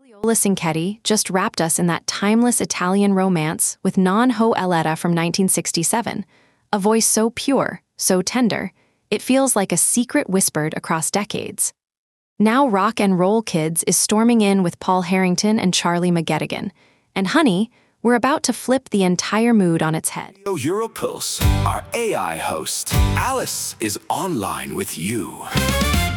Cleola Cinquetti just wrapped us in that timeless Italian romance with Non Ho Eletta from 1967, a voice so pure, so tender, it feels like a secret whispered across decades. Now Rock and Roll Kids is storming in with Paul Harrington and Charlie McGettigan. And honey, we're about to flip the entire mood on its head. Europulse, our AI host, Alice, is online with you.